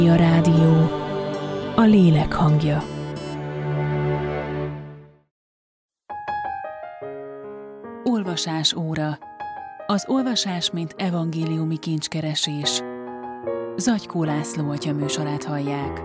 A rádió, a lélek hangja. Olvasás óra. Az olvasás, mint evangéliumi kincskeresés. Zagykó László atya műsorát hallják.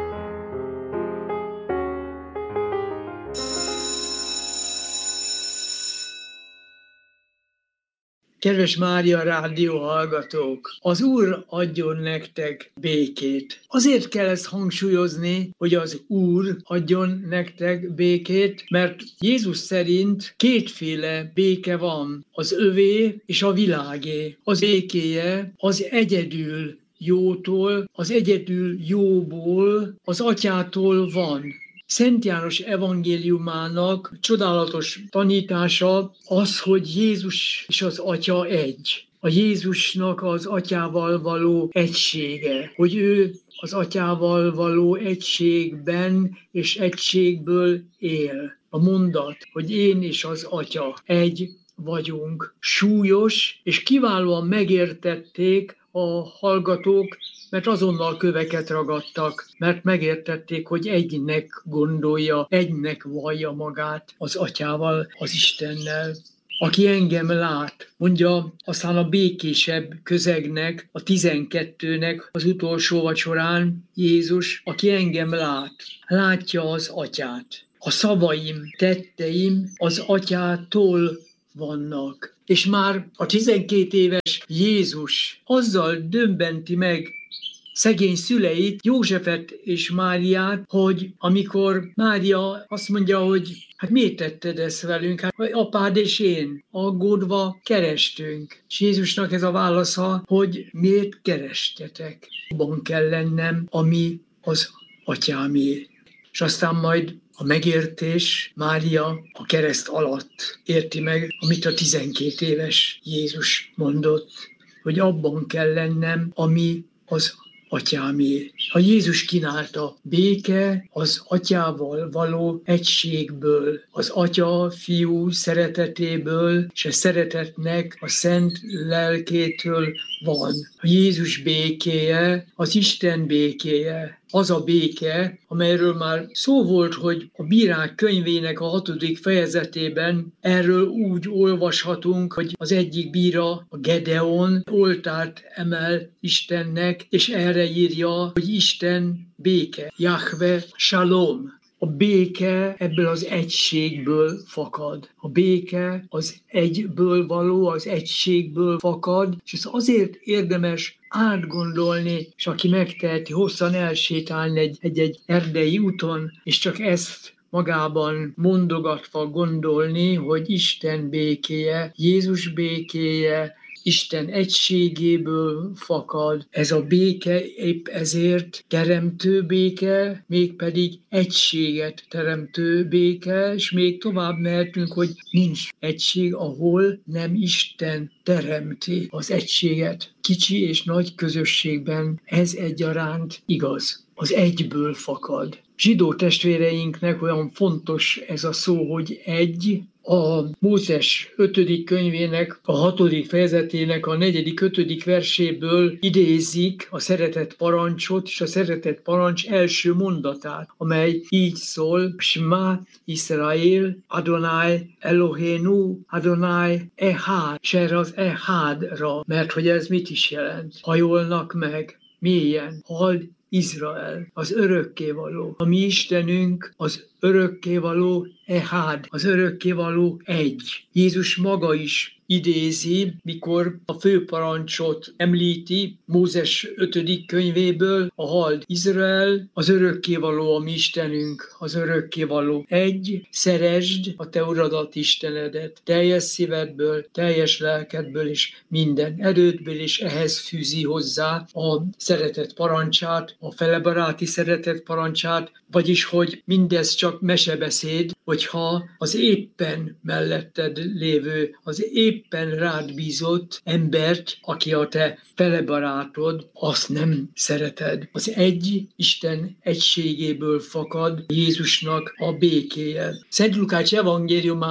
Kedves Mária rádió hallgatók! Az Úr adjon nektek békét. Azért kell ezt hangsúlyozni, hogy az Úr adjon nektek békét, mert Jézus szerint kétféle béke van, az övé és a világé. Az békéje az egyedül jótól, az egyedül jóból, az Atyától van. Szent János evangéliumának csodálatos tanítása az, hogy Jézus és az Atya egy. A Jézusnak az Atyával való egysége, hogy ő az Atyával való egységben és egységből él. A mondat, hogy én és az Atya egy vagyunk, súlyos, és kiválóan megértették a hallgatók, mert azonnal köveket ragadtak, mert megértették, hogy egynek gondolja, egynek vallja magát az Atyával, az Istennel. Aki engem lát, mondja aztán a békésebb közegnek, a 12-nek az utolsó vacsorán Jézus, aki engem lát, látja az Atyát. A szavaim, tetteim az Atyától vannak. És már a 12 éves Jézus azzal döbbenti meg szegény szüleit, Józsefet és Máriát, hogy amikor Mária azt mondja, hogy hát miért tetted ezt velünk? Hát apád és én aggódva kerestünk. És Jézusnak ez a válasza, hogy miért kerestetek? Abban kell lennem, ami az Atyámé. És aztán majd a megértés Mária a kereszt alatt érti meg, amit a 12 éves Jézus mondott, hogy abban kell lennem, ami az Atyámé. A Jézus kínálta béke az Atyával való egységből, az Atya, Fiú szeretetéből, és a szeretetnek a szent lelkétől van. A Jézus békéje, az Isten békéje, az a béke, amelyről már szó volt, hogy a Bírák könyvének a 6. fejezetében erről úgy olvashatunk, hogy az egyik bíra, a Gedeon, oltárt emel Istennek, és erre írja, hogy Isten béke, Jahve Shalom. A béke ebből az egységből fakad. A béke az egyből való, az egységből fakad, és ez azért érdemes átgondolni, és aki megteheti, hosszan elsétálni egy erdei úton, és csak ezt magában mondogatva gondolni, hogy Isten békéje, Jézus békéje, Isten egységéből fakad. Ez a béke épp ezért teremtő béke, mégpedig egységet teremtő béke, és még tovább mehetünk, hogy nincs egység, ahol nem Isten teremti az egységet. Kicsi és nagy közösségben ez egyaránt igaz. Az egyből fakad. Zsidó testvéreinknek olyan fontos ez a szó, hogy egy. A Mózes 5. könyvének, a 6. fejezetének a 4.-5. verséből idézik a szeretett parancsot, és a szeretett parancs első mondatát, amely így szól: Shema Israel, Adonai Eloheinu, Adonai Ehad, és erre az Ehadra, mert hogy ez mit is jelent? Hajolnak meg, mélyen, hald Izrael, az örökkévaló. A mi Istenünk az örökkévaló Ehad, az örökkévaló egy. Jézus maga is idézi, mikor a főparancsot említi Mózes 5. könyvéből, a hald Izrael, az örökkévaló a mi Istenünk, az örökkévaló egy, szeresd a te uradat, Istenedet, teljes szívedből, teljes lelkedből és minden erődből, és ehhez fűzi hozzá a szeretet parancsát, a felebaráti szeretet parancsát, vagyis hogy mindez csak mesebeszéd, hogyha az éppen melletted lévő, az éppen rád bízott embert, aki a te felebarátod, azt nem szereted. Az egy Isten egységéből fakad Jézusnak a békéje. Szent Lukács evangéliumán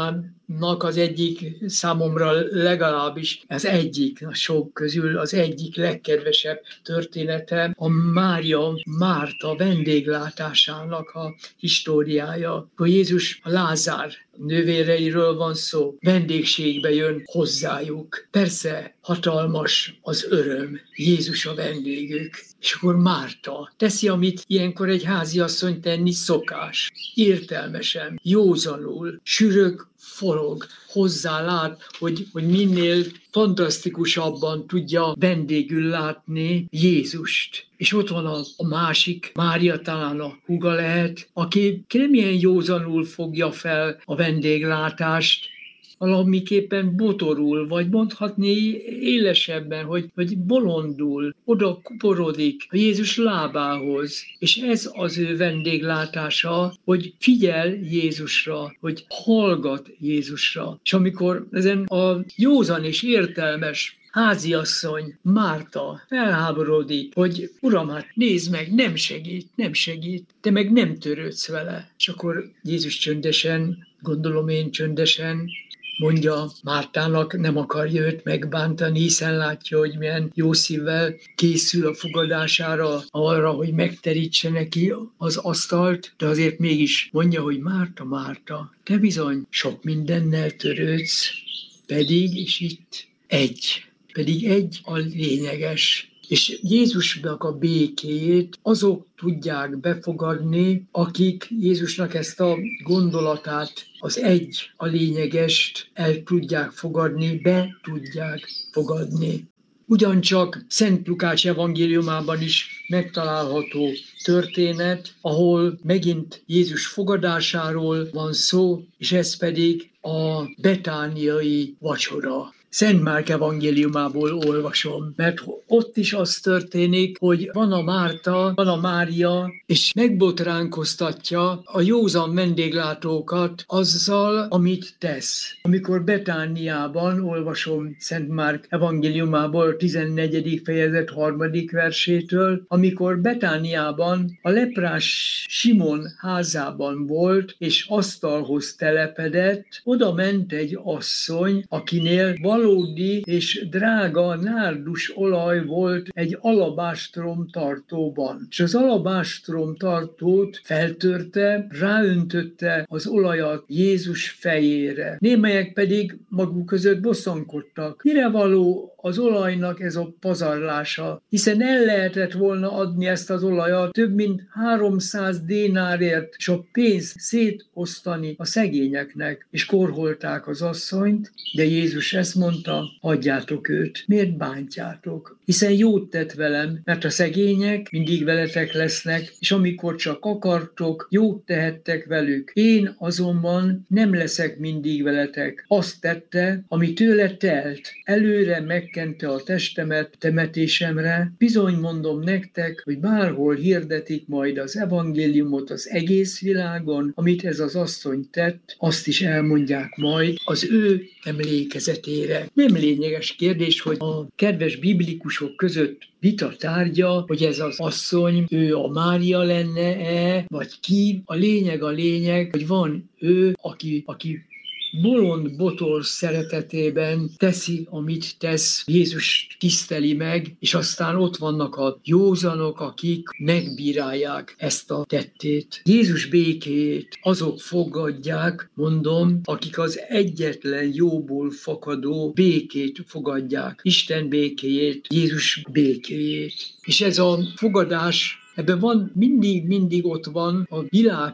az egyik, számomra legalábbis az egyik, a sok közül az egyik legkedvesebb története a Márta vendéglátásának a históriája. Hogy Jézus a Lázár nővéreiről van szó, vendégségbe jön hozzájuk. Persze hatalmas az öröm, Jézus a vendégük. És akkor Márta teszi, amit ilyenkor egy háziasszony tenni szokás. Értelmesen, józanul, sürög, forog, hozzálát, hogy minél fantasztikusabban tudja vendégül látni Jézust. És ott van a másik, Mária, talán a húga lehet, aki nem ilyen józanul fogja fel a vendéglátást, valamiképpen botorul, vagy mondhatni élesebben, hogy bolondul, oda kuporodik a Jézus lábához. És ez az ő vendéglátása, hogy figyel Jézusra, hogy hallgat Jézusra. És amikor ezen a józan és értelmes háziasszony, Márta felháborodik, hogy Uram, hát nézd meg, nem segít, te meg nem törődsz vele. És akkor Jézus csöndesen, gondolom én csöndesen, mondja Mártának, nem akarja őt megbántani, hiszen látja, hogy milyen jó szívvel készül a fogadására, arra, hogy megterítse neki az asztalt, de azért mégis mondja, hogy Márta, te bizony sok mindennel törődsz, pedig egy a lényeges. És Jézusnak a békéjét azok tudják befogadni, akik Jézusnak ezt a gondolatát, az egy a lényegest el tudják fogadni, be tudják fogadni. Ugyancsak Szent Lukács evangéliumában is megtalálható történet, ahol megint Jézus fogadásáról van szó, és ez pedig a betániai vacsora. Szent Márk evangéliumából olvasom, mert ott is az történik, hogy van a Márta, van a Mária, és megbotránkoztatja a józan vendéglátókat azzal, amit tesz. Amikor Betániában, olvasom Szent Márk evangéliumából 14. fejezet 3. versétől, amikor Betániában a leprás Simon házában volt, és asztalhoz telepedett, oda ment egy asszony, akinél valódi és drága nárdus olaj volt egy alabástrom tartóban. És az alabástrom tartót feltörte, ráöntötte az olajat Jézus fejére. Némelyek pedig maguk között bosszankodtak. Mire való az olajnak ez a pazarlása? Hiszen el lehetett volna adni ezt az olajat több mint 300 dénárért, és a pénzt szétosztani a szegényeknek. És korholták az asszonyt, de Jézus ezt mondta, hagyjátok őt, miért bántjátok? Hiszen jót tett velem, mert a szegények mindig veletek lesznek, és amikor csak akartok, jót tehettek velük. Én azonban nem leszek mindig veletek. Azt tette, ami tőle telt. Előre megkente a testemet temetésemre. Bizony mondom nektek, hogy bárhol hirdetik majd az evangéliumot az egész világon, amit ez az asszony tett, azt is elmondják majd az ő emlékezetére. Nem lényeges kérdés, hogy a kedves biblikusok között vita tárgya, hogy ez az asszony, ő a Mária lenne-e, vagy ki. A lényeg, hogy van ő, aki bolond botor szeretetében teszi, amit tesz, Jézus tiszteli meg, és aztán ott vannak a józanok, akik megbírálják ezt a tettét. Jézus békéjét azok fogadják, mondom, akik az egyetlen jóból fakadó békét fogadják. Isten békéjét, Jézus békéjét. És ez a fogadás, ebben van, mindig ott van a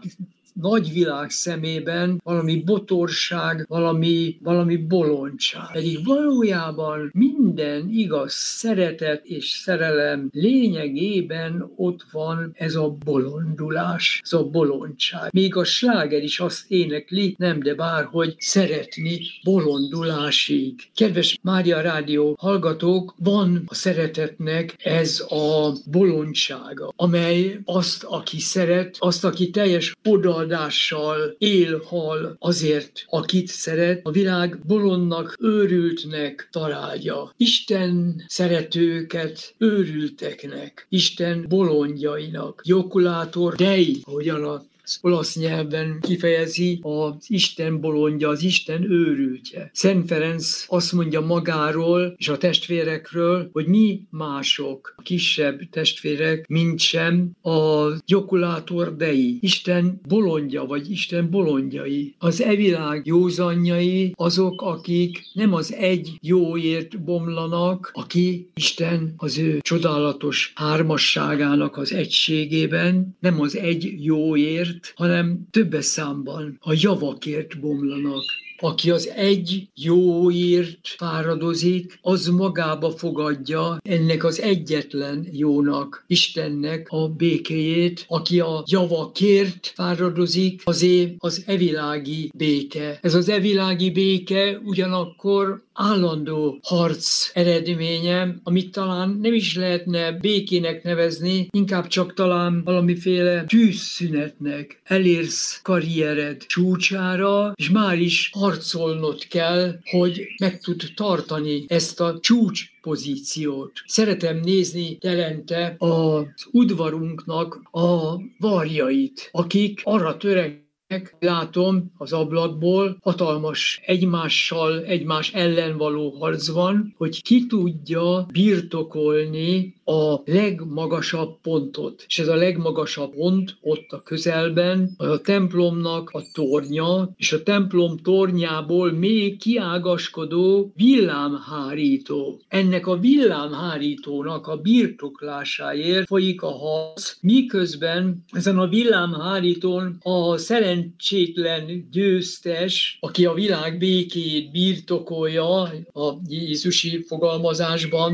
nagy világ szemében valami botorság, valami bolondság. Pedig valójában minden igaz szeretet és szerelem lényegében ott van ez a bolondulás, ez a bolondság. Még a sláger is azt énekli, nem de bárhogy szeretni bolondulásig. Kedves Mária Rádió hallgatók, van a szeretetnek ez a bolondsága, amely azt, aki szeret, azt, aki teljes odaadással él, hal azért, akit szeret, a világ bolondnak, őrültnek találja. Isten szeretőket őrülteknek, Isten bolondjainak, jokulátor dei, ahogyan a az olasz nyelven kifejezi az Isten bolondja, az Isten őrültje. Szent Ferenc azt mondja magáról és a testvérekről, hogy mi mások, a kisebb testvérek, mintsem a jokulátor dei, Isten bolondja, vagy Isten bolondjai. Az világ józanjai azok, akik nem az egy jóért bomlanak, aki Isten az ő csodálatos hármasságának az egységében, nem az egy jóért, hanem többes számban a javakért bomlanak. Aki az egy jóért fáradozik, az magába fogadja ennek az egyetlen jónak, Istennek a békéjét. Aki a javakért fáradozik, azé az evilági béke. Ez az evilági béke ugyanakkor állandó harc eredménye, amit talán nem is lehetne békének nevezni, inkább csak talán valamiféle tűzszünetnek. Elérsz karriered csúcsára, és már is harcolnod kell, hogy meg tud tartani ezt a csúcs pozíciót. Szeretem nézni telente az udvarunknak a varjait, akik arra törekednek, látom az ablakból, hatalmas egymás ellen való harcban, hogy ki tudja birtokolni a legmagasabb pontot. És ez a legmagasabb pont ott a közelben, a templomnak a tornya, és a templom tornyából még kiágaskodó villámhárító. Ennek a villámhárítónak a birtoklásáért folyik a harc, miközben ezen a villámhárítón a szerencsétlen győztes, aki a világ békéjét birtokolja a jézusi fogalmazásban,